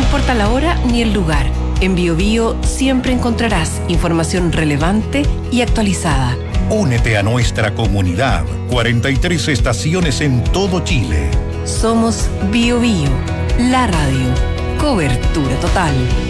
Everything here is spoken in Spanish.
importa la hora ni el lugar. En BioBio siempre encontrarás información relevante y actualizada. Únete a nuestra comunidad. 43 estaciones en todo Chile. Somos BioBio, la radio. Cobertura total.